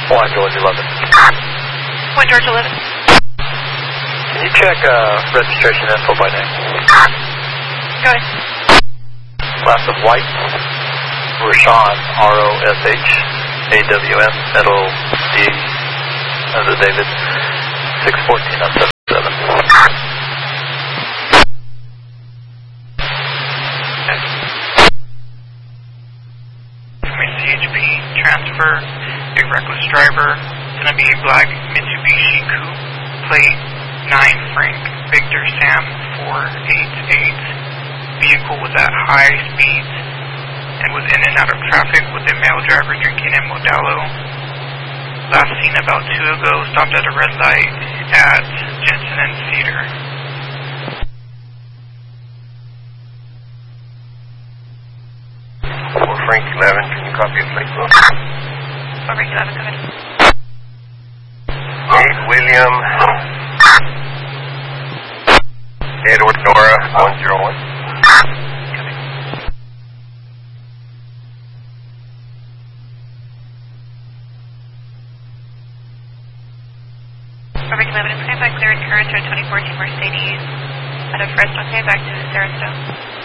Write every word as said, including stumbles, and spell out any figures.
Point George eleven. Point George eleven. Can you check uh, registration info by name? Go ahead. Class of white. Rashawn, R O S H A W N, middle D, as a David, six fourteen on seven seven. C H P, transfer, a reckless driver, it's going to be a black Mitsubishi Coupe, plate nine Frank Victor Sam four eight eight, vehicle was at high speeds and was in and out of traffic with a male driver drinking a Modelo. Last seen about two ago, stopped at a red light at Jensen and Cedar. For Frank eleven, can you copy a plate book? For Frank eleven, go ahead. eight William Edward Nora one zero one. Perfect eleven, it's coming back clear and current to a twenty fourteen Mercedes out of Fresno, coming back to Sarasota.